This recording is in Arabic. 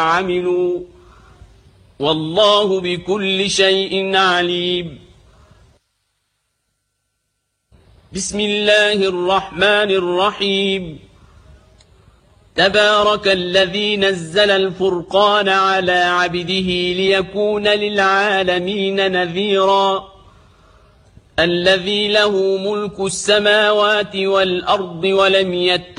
عملوا والله بكل شيء عليم. بسم الله الرحمن الرحيم. تبارك الذي نزل الفرقان على عبده ليكون للعالمين نذيرا. الذي له ملك السماوات والأرض ولم يتخذ